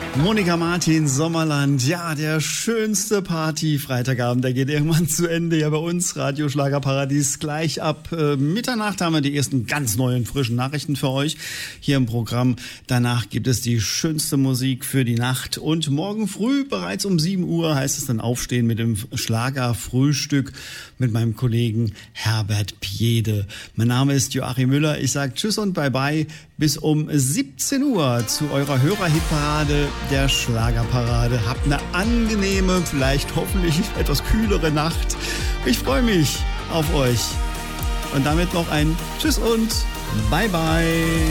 Monika Martin, Sommerland, ja, der schönste Party-Freitagabend, der geht irgendwann zu Ende, ja bei uns, Radio Schlagerparadies. Gleich ab Mitternacht haben wir die ersten ganz neuen, frischen Nachrichten für euch hier im Programm. Danach gibt es die schönste Musik für die Nacht und morgen früh, bereits um 7 Uhr, heißt es dann aufstehen mit dem Schlagerfrühstück mit meinem Kollegen Herbert Piede. Mein Name ist Joachim Müller, ich sage Tschüss und Bye-bye bis um 17 Uhr zu eurer Hörerhitparade, der Schlagerparade. Habt eine angenehme, vielleicht hoffentlich etwas kühlere Nacht. Ich freue mich auf euch. Und damit noch ein Tschüss und Bye-bye.